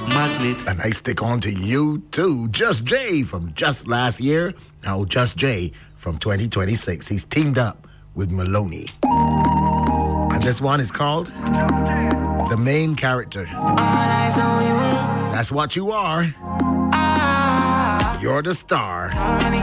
magnet. And I stick on to you too. Just Jay from just last year. Now Just Jay from 2026. He's teamed up with Maloney. And this one is called The Main Character. All eyes on you. That's what you are. You're the star.